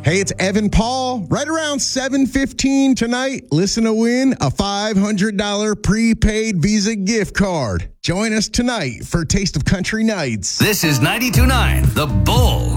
Hey, it's Evan Paul. Right around 7:15 tonight, listen to win a $500 prepaid Visa gift card. Join us tonight for Taste of Country Nights. This is 92.9 The Bull.